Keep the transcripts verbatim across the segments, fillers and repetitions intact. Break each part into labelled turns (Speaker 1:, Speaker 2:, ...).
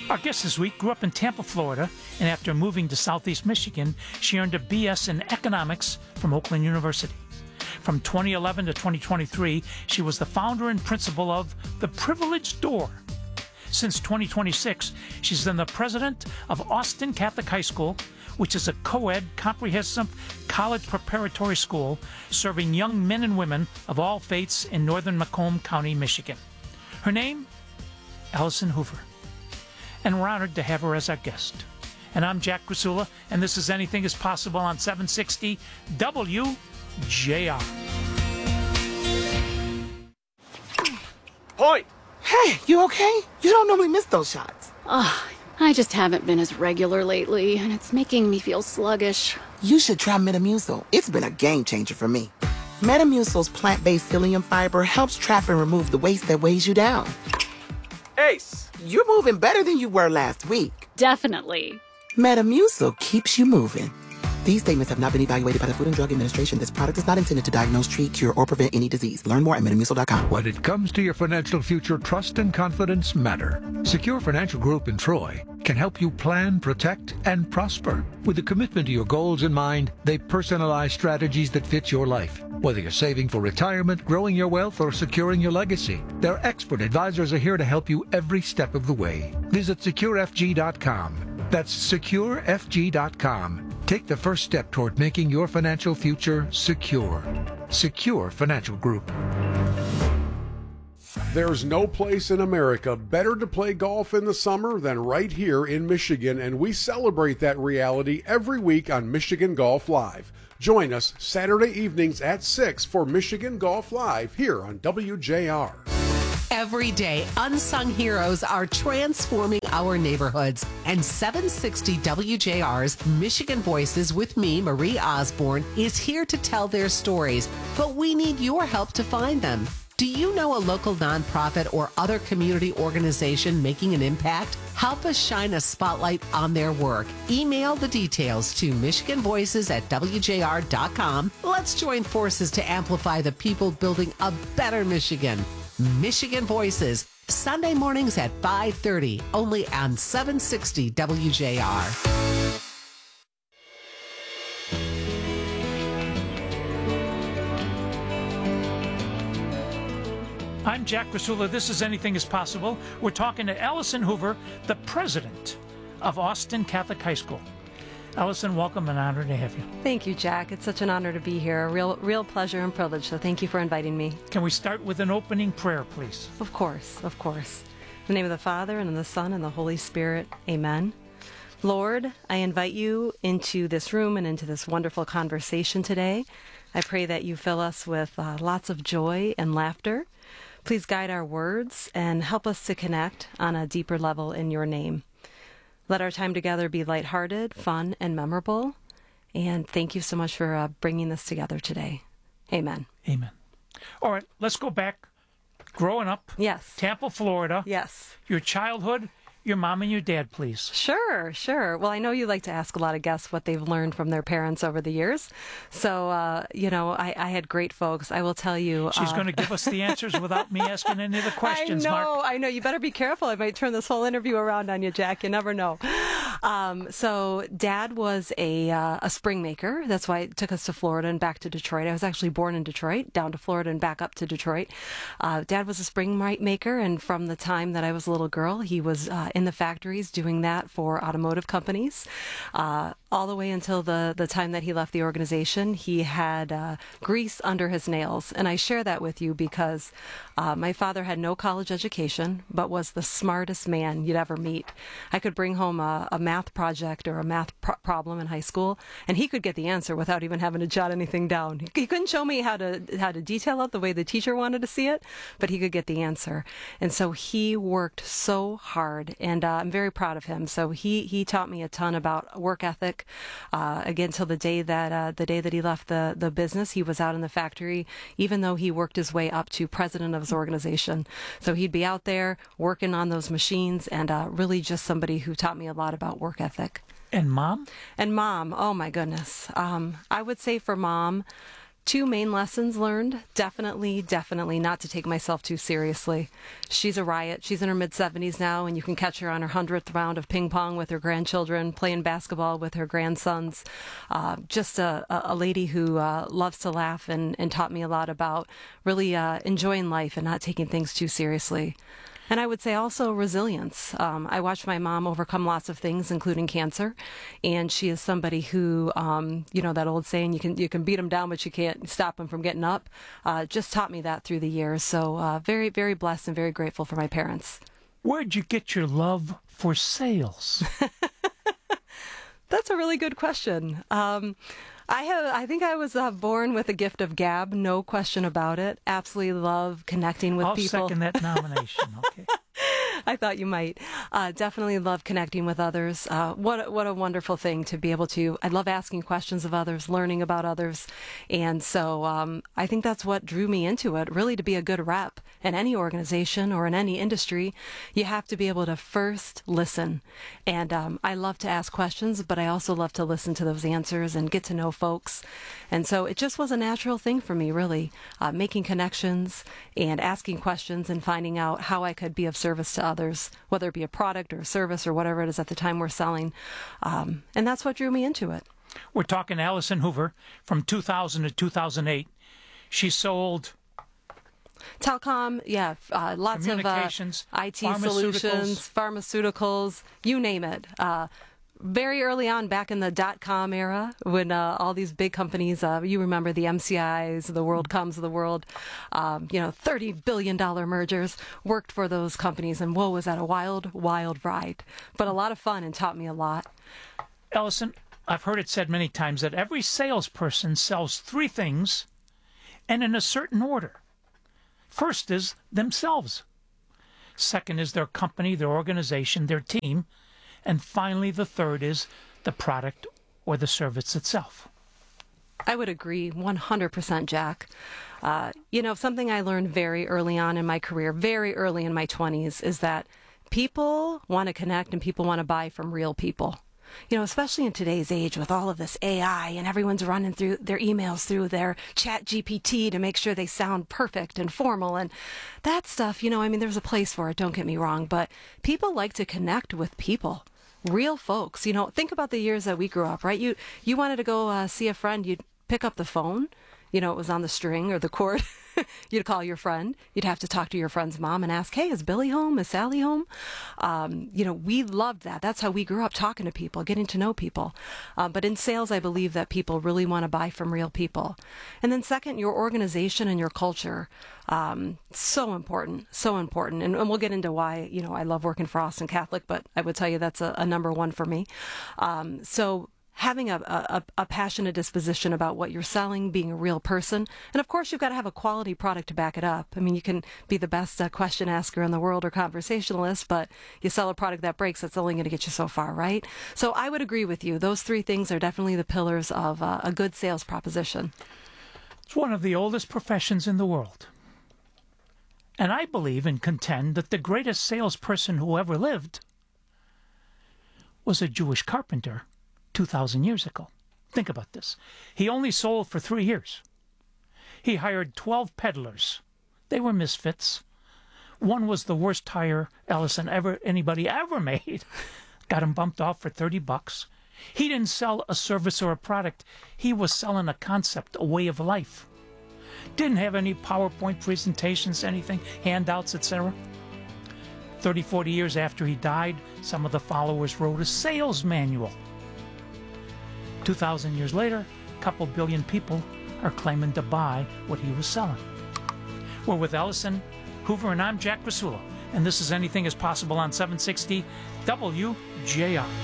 Speaker 1: Our guest this week grew up in Tampa, Florida, and after moving to Southeast Michigan, she earned a B S in economics from Oakland University. From twenty eleven to twenty twenty-three, she was the founder and principal of The Privileged Door. Since twenty twenty-six, she's been the president of Austin Catholic High School, which is a co-ed, comprehensive college preparatory school serving young men and women of all faiths in northern Macomb County, Michigan. Her name? Allison Hoover. And we're honored to have her as our guest. And I'm Jack Krasula, and this is Anything is Possible on seven sixty W J R.
Speaker 2: Point!
Speaker 3: Hey, you okay? You don't normally miss those shots.
Speaker 4: Ugh, I just haven't been as regular lately, and it's making me feel sluggish.
Speaker 3: You should try Metamucil. It's been a game changer for me. Metamucil's plant-based psyllium fiber helps trap and remove the waste that weighs you down.
Speaker 2: Ace!
Speaker 3: You're moving better than you were last week.
Speaker 4: Definitely.
Speaker 3: Metamucil keeps you moving. These statements have not been evaluated by the Food and Drug Administration. This product is not intended to diagnose, treat, cure, or prevent any disease. Learn more at metamucil dot com.
Speaker 5: When it comes to your financial future, trust and confidence matter. Secure Financial Group in Troy can help you plan, protect, and prosper. With a commitment to your goals in mind, they personalize strategies that fit your life. Whether you're saving for retirement, growing your wealth, or securing your legacy, their expert advisors are here to help you every step of the way. Visit secure f g dot com. That's secure f g dot com. Take the first step toward making your financial future secure. Secure Financial Group.
Speaker 6: There's no place in America better to play golf in the summer than right here in Michigan, and we celebrate that reality every week on Michigan Golf Live. Join us Saturday evenings at six for Michigan Golf Live here on W J R.
Speaker 7: Every day, unsung heroes are transforming our neighborhoods. And seven sixty W J R's Michigan Voices with me, Marie Osborne, is here to tell their stories. But we need your help to find them. Do you know a local nonprofit or other community organization making an impact? Help us shine a spotlight on their work. Email the details to michigan voices at w j r dot com. Let's join forces to amplify the people building a better Michigan. Michigan Voices, Sunday mornings at five thirty, only on seven sixty W J R.
Speaker 1: I'm Jack Krasula. This is Anything is Possible. We're talking to Allison Hoover, the president of Austin Catholic High School. Allison, welcome and honored to have you.
Speaker 8: Thank you, Jack. It's such an honor to be here. A real, real pleasure and privilege, so thank you for inviting me.
Speaker 1: Can we start with an opening prayer, please?
Speaker 8: Of course, of course. In the name of the Father, and of the Son, and the Holy Spirit, amen. Lord, I invite you into this room and into this wonderful conversation today. I pray that you fill us with uh, lots of joy and laughter. Please guide our words and help us to connect on a deeper level in your name. Let our time together be lighthearted, fun, and memorable. And thank you so much for uh, bringing this together today. Amen.
Speaker 1: Amen. All right, let's go back. Growing up.
Speaker 8: Yes.
Speaker 1: Tampa, Florida.
Speaker 8: Yes.
Speaker 1: Your childhood, your mom and your dad, please.
Speaker 8: Sure, sure. Well, I know you like to ask a lot of guests what they've learned from their parents over the years. So, uh, you know, I, I had great folks. I will tell you.
Speaker 1: She's
Speaker 8: uh,
Speaker 1: going to give us the answers without me asking any of the questions,
Speaker 8: I know,
Speaker 1: Mark.
Speaker 8: I know. You better be careful. I might turn this whole interview around on you, Jack. You never know. Um, so Dad was a uh, a spring maker. That's why it took us to Florida and back to Detroit. I was actually born in Detroit, down to Florida and back up to Detroit. Uh, Dad was a spring maker, and from the time that I was a little girl, he was uh, in the factories doing that for automotive companies. Uh, all the way until the, the time that he left the organization, he had uh, grease under his nails. And I share that with you because uh, my father had no college education, but was the smartest man you'd ever meet. I could bring home a, a math project or a math pro- problem in high school, and he could get the answer without even having to jot anything down. He, he couldn't show me how to how to detail it the way the teacher wanted to see it, but he could get the answer. And so he worked so hard, and uh, I'm very proud of him. So he he taught me a ton about work ethic. Uh, again, till the day that uh, the day that he left the the business, he was out in the factory, even though he worked his way up to president of his organization. So he'd be out there working on those machines, and uh, really just somebody who taught me a lot about work ethic.
Speaker 1: And mom?
Speaker 8: And mom, oh my goodness. Um, I would say for mom, Two main lessons learned. Definitely, definitely not to take myself too seriously. She's a riot. She's in her mid-seventies now, and you can catch her on her hundredth round of ping pong with her grandchildren, playing basketball with her grandsons. Uh, just a, a lady who uh, loves to laugh and, and taught me a lot about really uh, enjoying life and not taking things too seriously. And I would say also resilience. Um, I watched my mom overcome lots of things, including cancer, and she is somebody who, um, you know, that old saying, you can you can beat them down, but you can't stop them from getting up, uh, just taught me that through the years. So uh, very, very blessed and very grateful for my parents.
Speaker 1: Where'd you get your love for sales?
Speaker 8: That's a really good question. Um, I have. I think I was uh, born with a gift of gab, no question about it. Absolutely love connecting with
Speaker 1: I'll
Speaker 8: people.
Speaker 1: I'll second that nomination. Okay.
Speaker 8: I thought you might. Uh, definitely love connecting with others. Uh, what what a wonderful thing to be able to. I love asking questions of others, learning about others, and so um, I think that's what drew me into it. Really, to be a good rep in any organization or in any industry, you have to be able to first listen. And um, I love to ask questions, but I also love to listen to those answers and get to know folks. And so it just was a natural thing for me, really, uh, making connections and asking questions and finding out how I could be of service to others, whether it be a product or a service or whatever it is at the time we're selling. Um, and that's what drew me into it.
Speaker 1: We're talking Allison Hoover from two thousand to two thousand eight. She sold
Speaker 8: telecom, yeah, uh, lots of uh, I T solutions, pharmaceuticals, you name it. Uh, very early on, back in the dot-com era, when uh, all these big companies, uh, you remember the M C Is, the WorldComs of the world, um, you know, thirty billion dollars mergers, worked for those companies. And whoa, was that a wild, wild ride. But a lot of fun and taught me a lot.
Speaker 1: Allison, I've heard it said many times that every salesperson sells three things and in a certain order. First is themselves. Second is their company, their organization, their team. And finally, the third is the product or the service itself.
Speaker 8: I would agree one hundred percent, Jack. Uh, you know, something I learned very early on in my career, very early in my twenties, is that people want to connect and people want to buy from real people. You know, especially in today's age with all of this A I and everyone's running through their emails through their Chat G P T to make sure they sound perfect and formal and that stuff, you know, I mean, there's a place for it, don't get me wrong, but people like to connect with people, real folks. You know, think about the years that we grew up, right? You, you wanted to go uh, see a friend, you'd pick up the phone, you know, it was on the string or the cord. You'd call your friend. You'd have to talk to your friend's mom and ask, hey, is Billy home? Is Sally home? Um, you know, we loved that. That's how we grew up, talking to people, getting to know people. Uh, but in sales, I believe that people really want to buy from real people. And then second, your organization and your culture. Um, so important, so important. And, and we'll get into why, you know, I love working for Austin Catholic, but I would tell you that's a, a number one for me. Um, so having a, a, a passionate disposition about what you're selling, being a real person. And of course, you've got to have a quality product to back it up. I mean, you can be the best uh, question asker in the world or conversationalist, but you sell a product that breaks, that's only going to get you so far, right? So I would agree with you. Those three things are definitely the pillars of uh, a good sales proposition.
Speaker 1: It's one of the oldest professions in the world. And I believe and contend that the greatest salesperson who ever lived was a Jewish carpenter two thousand years ago. Think about this. He only sold for three years. He hired twelve peddlers. They were misfits. One was the worst hire Allison ever anybody ever made. Got him bumped off for thirty bucks. He didn't sell a service or a product. He was selling a concept, a way of life. Didn't have any PowerPoint presentations, anything, handouts, et cetera. thirty, forty years after he died, some of the followers wrote a sales manual. two thousand years later, a couple billion people are claiming to buy what he was selling. We're with Allison Hoover, and I'm Jack Rasulo, and this is Anything is Possible on seven sixty W J R.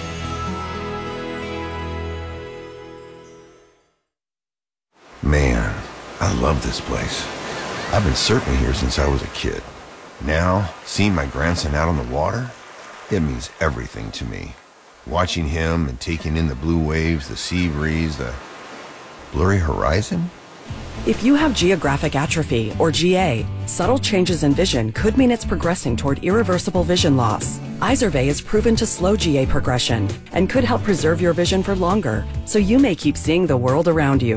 Speaker 9: Man, I love this place. I've been surfing here since I was a kid. Now, seeing my grandson out on the water, it means everything to me. Watching him and taking in the blue waves, the sea breeze, the blurry horizon.
Speaker 10: If you have geographic atrophy, or G A, subtle changes in vision could mean it's progressing toward irreversible vision loss. Izervay is proven to slow G A progression and could help preserve your vision for longer, so you may keep seeing the world around you.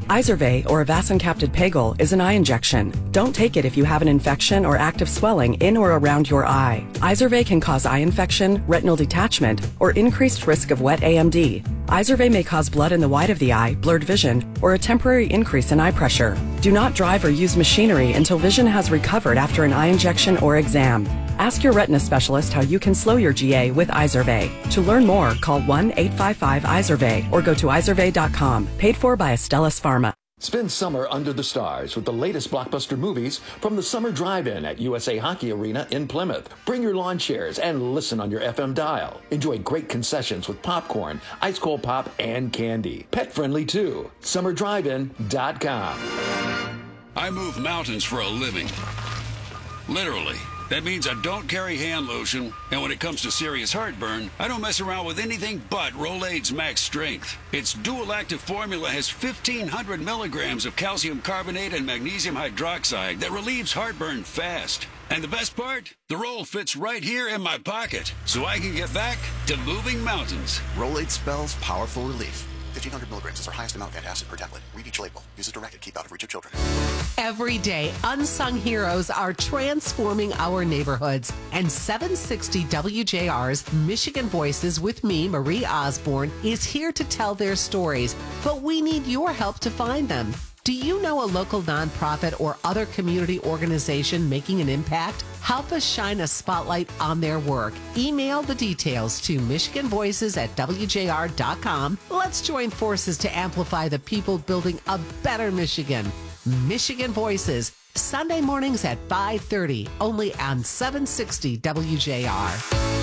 Speaker 10: Izervay, or avacincaptad pegol, is an eye injection. Don't take it if you have an infection or active swelling in or around your eye. Izervay can cause eye infection, retinal detachment, or increased risk of wet A M D. Izervay may cause blood in the white of the eye, blurred vision, or a temporary increase in eye pressure. Do not drive or use machinery until vision has recovered after an eye injection or exam. Ask your retina specialist how you can slow your G A with Izervay. To learn more, call one eight five five Izervay or go to izervay dot com. Paid for by Astellas Pharma.
Speaker 11: Spend summer under the stars with the latest blockbuster movies from the Summer Drive-In at U S A Hockey Arena in Plymouth. Bring your lawn chairs and listen on your F M dial. Enjoy great concessions with popcorn, ice cold pop, and candy. Pet friendly too. summer drive in dot com.
Speaker 12: I move mountains for a living. Literally. That means I don't carry hand lotion, and when it comes to serious heartburn, I don't mess around with anything but Rolaids Max Strength. Its dual-active formula has fifteen hundred milligrams of calcium carbonate and magnesium hydroxide that relieves heartburn fast. And the best part? The roll fits right here in my pocket, so I can get back to moving mountains.
Speaker 13: Rolaids spells powerful relief. fifteen hundred milligrams is our highest amount of antacid per tablet. Read each label. Use as directed. Keep out of reach of children.
Speaker 7: Every day, unsung heroes are transforming our neighborhoods. And seven sixty W J R's Michigan Voices with me, Marie Osborne, is here to tell their stories. But we need your help to find them. Do you know a local nonprofit or other community organization making an impact? Help us shine a spotlight on their work. Email the details to michigan voices at w j r dot com. Let's join forces to amplify the people building a better Michigan. Michigan Voices, Sunday mornings at five thirty, only on seven sixty W J R.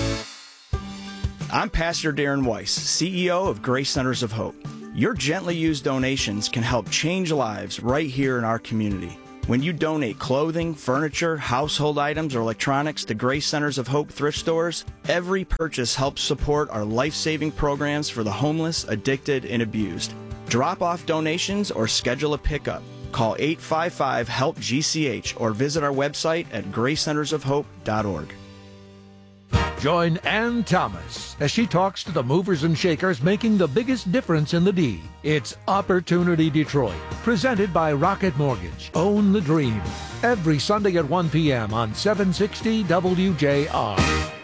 Speaker 14: I'm Pastor Darren Weiss, C E O of Grace Centers of Hope. Your gently used donations can help change lives right here in our community. When you donate clothing, furniture, household items, or electronics to Grace Centers of Hope thrift stores, every purchase helps support our life-saving programs for the homeless, addicted, and abused. Drop off donations or schedule a pickup. Call eight five five HELP G C H or visit our website at grace centers of hope dot org.
Speaker 5: Join Ann Thomas as she talks to the movers and shakers making the biggest difference in the D. It's Opportunity Detroit, presented by Rocket Mortgage. Own the dream. Every Sunday at one p.m. on seven sixty W J R.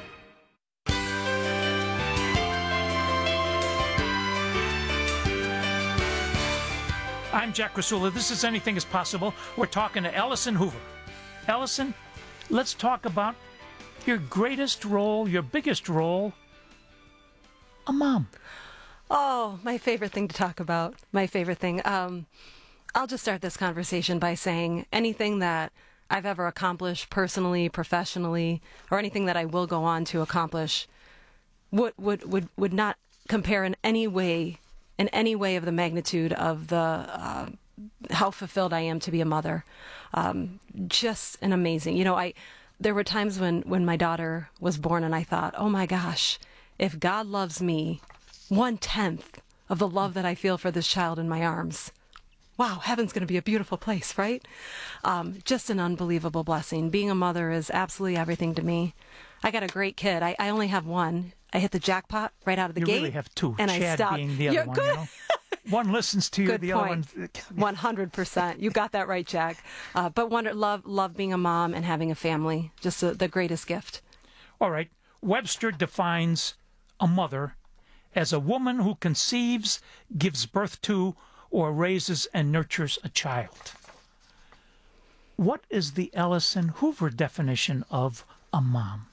Speaker 1: I'm Jack Rasula. This is Anything is Possible. We're talking to Ellison Hoover. Ellison, let's talk about your greatest role, your biggest role, a mom.
Speaker 8: Oh, my favorite thing to talk about. My favorite thing. Um, I'll just start this conversation by saying anything that I've ever accomplished personally, professionally, or anything that I will go on to accomplish would would would, would not compare in any way, in any way of the magnitude of the uh, how fulfilled I am to be a mother. Um, just an amazing, you know, I. There were times when, when my daughter was born and I thought, oh my gosh, if God loves me one-tenth of the love that I feel for this child in my arms, wow, heaven's going to be a beautiful place, right? Um, just an unbelievable blessing. Being a mother is absolutely everything to me. I got a great kid. I, I only have one. I hit the jackpot right out of the
Speaker 1: you
Speaker 8: gate.
Speaker 1: You really have two,
Speaker 8: and
Speaker 1: Chad
Speaker 8: I stopped.
Speaker 1: being the other
Speaker 8: You're
Speaker 1: one.
Speaker 8: Good.
Speaker 1: You know? One listens to you,
Speaker 8: Good
Speaker 1: the
Speaker 8: point.
Speaker 1: other one.
Speaker 8: one hundred percent. You got that right, Jack. Uh, but wonder, love, love being a mom and having a family. Just a, the greatest gift.
Speaker 1: All right. Webster defines a mother as a woman who conceives, gives birth to, or raises and nurtures a child. What is the Ellison Hoover definition of a mom?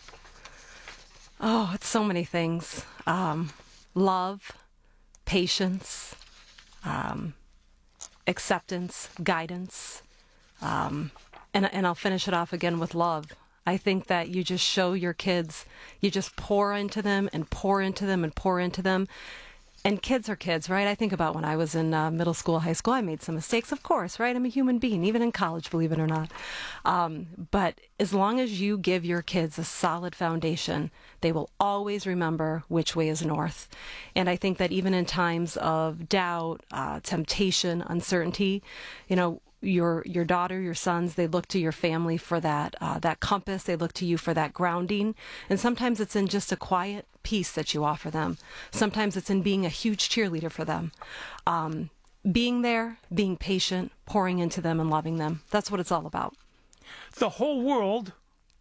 Speaker 8: Oh, it's so many things. Um, love, patience, um, acceptance, guidance, um, and and I'll finish it off again with love. I think that you just show your kids, you just pour into them and pour into them and pour into them. And kids are kids, right? I think about when I was in uh, middle school, high school, I made some mistakes, of course, right? I'm a human being, even in college, believe it or not. Um, but as long as you give your kids a solid foundation, they will always remember which way is north. And I think that even in times of doubt, uh, temptation, uncertainty, you know, your your daughter, your sons, they look to your family for that uh, that compass. They look to you for that grounding. And sometimes it's in just a quiet peace that you offer them. Sometimes it's in being a huge cheerleader for them. Um, being there, being patient, pouring into them and loving them. That's what it's all about.
Speaker 1: The whole world,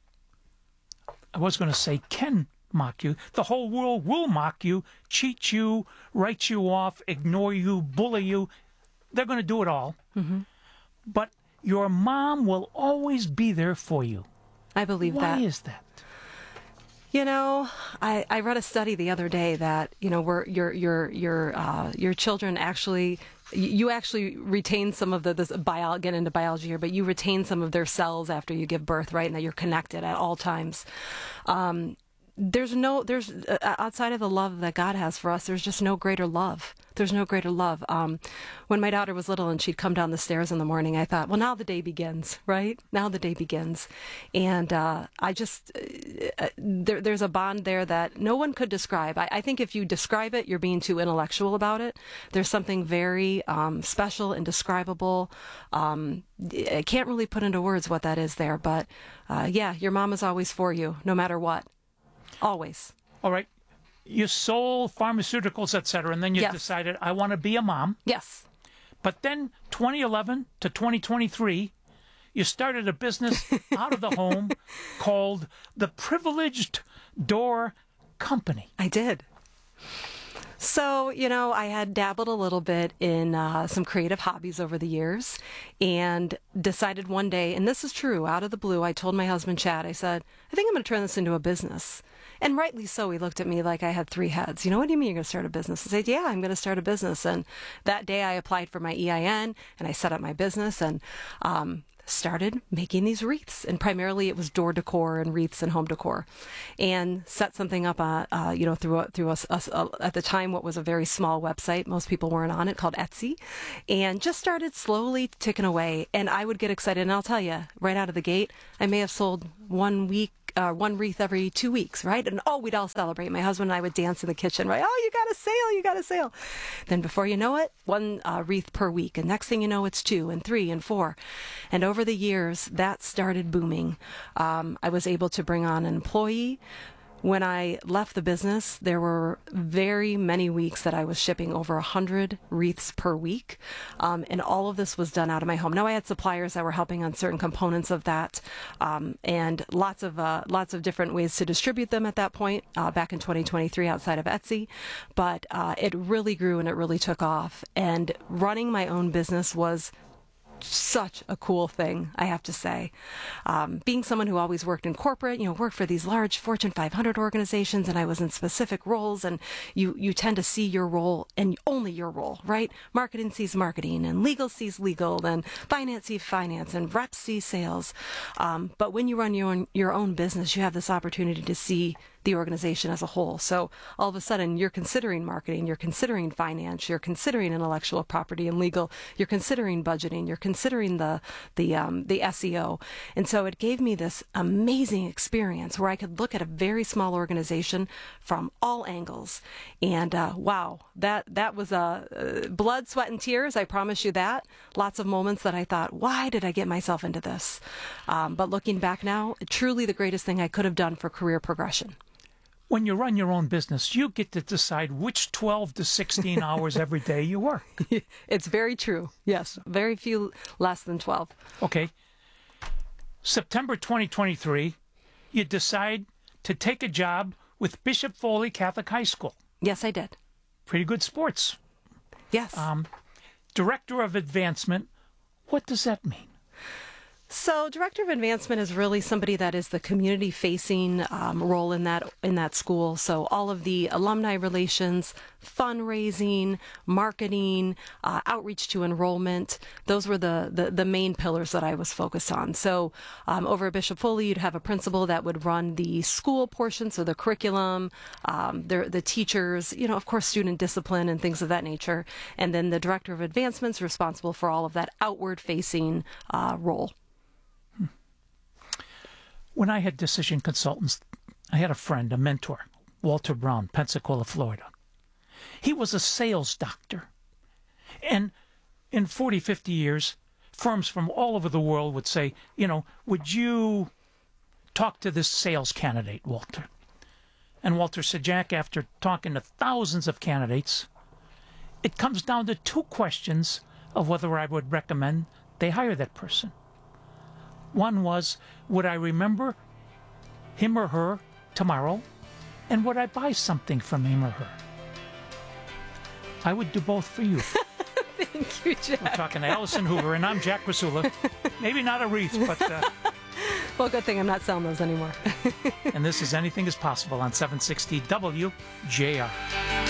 Speaker 1: I was going to say can mock you. The whole world will mock you, cheat you, write you off, ignore you, bully you. They're going to do it all.
Speaker 8: Mm-hmm.
Speaker 1: But your mom will always be there for you.
Speaker 8: I believe
Speaker 1: Why
Speaker 8: that.
Speaker 1: Why is that?
Speaker 8: You know, I, I read a study the other day that, you know, where your your your uh, your children actually, you actually retain some of the, this bio, get into biology here, but you retain some of their cells after you give birth, right? And that you're connected at all times. Um, there's no, there's, uh, outside of the love that God has for us, there's just no greater love. There's no greater love. Um, when my daughter was little and she'd come down the stairs in the morning, I thought, well, now the day begins, right? Now the day begins. And uh, I just, uh, there, there's a bond there that no one could describe. I, I think if you describe it, you're being too intellectual about it. There's something very um, special, indescribable. Um, I can't really put into words what that is there. But uh, yeah, your mom is always for you, no matter what. Always.
Speaker 1: All right. You sold pharmaceuticals, et cetera, and then you
Speaker 8: yes.
Speaker 1: decided, I want to be a mom.
Speaker 8: Yes.
Speaker 1: But then twenty eleven to twenty twenty-three, you started a business out of the home called the Privileged Door Company.
Speaker 8: I did. So, you know, I had dabbled a little bit in uh, some creative hobbies over the years and decided one day, and this is true, out of the blue, I told my husband, Chad, I said, I think I'm going to turn this into a business. And rightly so, he looked at me like I had three heads. You know, what do you mean you're going to start a business? I said, yeah, I'm going to start a business. And that day I applied for my E I N and I set up my business and um, started making these wreaths. And primarily it was door decor and wreaths and home decor. And set something up, uh, uh, you know, through, through us, us uh, at the time, what was a very small website. Most people weren't on it, called Etsy. And just started slowly ticking away. And I would get excited. And I'll tell you, right out of the gate, I may have sold one week Uh, one wreath every two weeks, right? And oh, we'd all celebrate. My husband and I would dance in the kitchen, right? Oh, you got a sale, you got a sale. Then before you know it, one uh, wreath per week. And next thing you know, it's two and three and four. And over the years, that started booming. Um, I was able to bring on an employee. When I left the business, there were very many weeks that I was shipping over one hundred wreaths per week. Um, and all of this was done out of my home. Now, I had suppliers that were helping on certain components of that, um, and lots of uh, lots of different ways to distribute them at that point, uh, back in twenty twenty-three outside of Etsy. But uh, it really grew and it really took off. And running my own business was such a cool thing, I have to say. Um, being someone who always worked in corporate, you know, worked for these large Fortune five hundred organizations, and I was in specific roles, and you, you tend to see your role and only your role, right? Marketing sees marketing, and legal sees legal, and finance sees finance, and reps see sales. Um, but when you run your own, your own business, you have this opportunity to see the organization as a whole. So all of a sudden you're considering marketing, you're considering finance, you're considering intellectual property and legal, you're considering budgeting, you're considering the the um, the S E O. And so it gave me this amazing experience where I could look at a very small organization from all angles. And uh, wow, that that was a uh, blood, sweat, and tears. I promise you that. Lots of moments that I thought, why did I get myself into this? Um, but looking back now, truly the greatest thing I could have done for career progression.
Speaker 1: When you run your own business, you get to decide which twelve to sixteen hours every day you work.
Speaker 8: It's very true. Yes. Very few less than twelve.
Speaker 1: Okay. September twenty twenty-three, you decide to take a job with Bishop Foley Catholic High School.
Speaker 8: Yes, I did.
Speaker 1: Pretty good sports.
Speaker 8: Yes.
Speaker 1: Um, Director of Advancement. What does that mean?
Speaker 8: So, Director of Advancement is really somebody that is the community-facing um, role in that in that school. So, all of the alumni relations, fundraising, marketing, uh, outreach to enrollment, those were the, the, the main pillars that I was focused on. So, um, over at Bishop Foley, you'd have a principal that would run the school portion, so the curriculum, um, the, the teachers, you know, of course, student discipline and things of that nature. And then the Director of Advancement is responsible for all of that outward-facing uh, role.
Speaker 1: When I had decision consultants, I had a friend, a mentor, Walter Brown, Pensacola, Florida. He was a sales doctor. And in forty, fifty years, firms from all over the world would say, you know, would you talk to this sales candidate, Walter? And Walter said, Jack, after talking to thousands of candidates, it comes down to two questions of whether I would recommend they hire that person. One was, would I remember him or her tomorrow? And would I buy something from him or her? I would do both for you.
Speaker 8: Thank you, Jack.
Speaker 1: We're talking to Allison Hoover, and I'm Jack Rasula. Maybe not a wreath, but... Uh,
Speaker 8: well, good thing I'm not selling those anymore.
Speaker 1: And this is Anything is Possible on seven sixty W J R.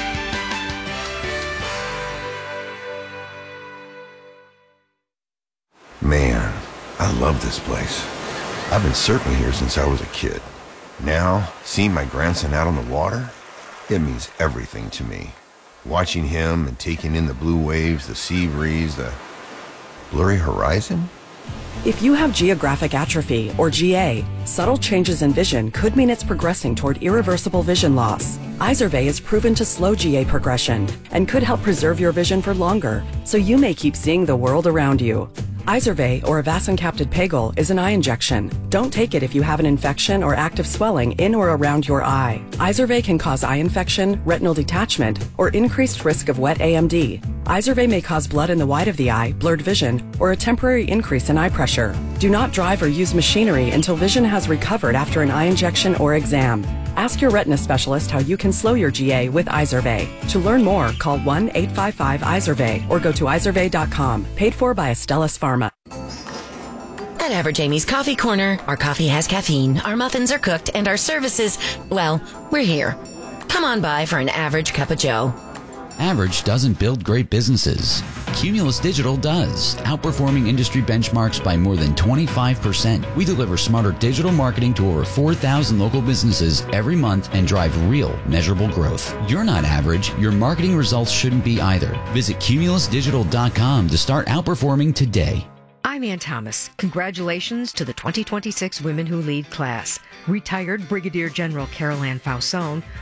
Speaker 9: Man, I love this place. I've been surfing here since I was a kid. Now, seeing my grandson out on the water, it means everything to me. Watching him and taking in the blue waves, the sea breeze, the blurry horizon.
Speaker 10: If you have geographic atrophy, or G A, subtle changes in vision could mean it's progressing toward irreversible vision loss. Izervay is proven to slow G A progression and could help preserve your vision for longer, so you may keep seeing the world around you. Izervay, or avacincaptad pegol, is an eye injection. Don't take it if you have an infection or active swelling in or around your eye. Izervay can cause eye infection, retinal detachment, or increased risk of wet A M D. Izervay may cause blood in the white of the eye, blurred vision, or a temporary increase in eye pressure. Do not drive or use machinery until vision has recovered after an eye injection or exam. Ask your retina specialist how you can slow your G A with Izervay. To learn more, call one eight five five Izervay or go to izervay dot com. Paid for by Astellas Pharma.
Speaker 15: At Average Amy's Coffee Corner, our coffee has caffeine, our muffins are cooked, and our services, well, we're here. Come on by for an average cup of joe.
Speaker 16: Average doesn't build great businesses. Cumulus Digital does, outperforming industry benchmarks by more than twenty-five percent. We deliver smarter digital marketing to over four thousand local businesses every month and drive real, measurable growth. You're not average. Your marketing results shouldn't be either. Visit cumulus digital dot com to start outperforming today.
Speaker 17: I'm Ann Thomas. Congratulations to the twenty twenty-six Women Who Lead class. Retired Brigadier General Carol Ann Fausone